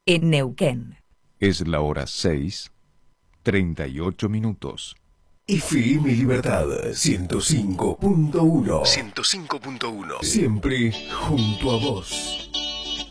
en Neuquén. Es la hora 6:38. FM Libertad 105.1. 105.1. Siempre junto a vos.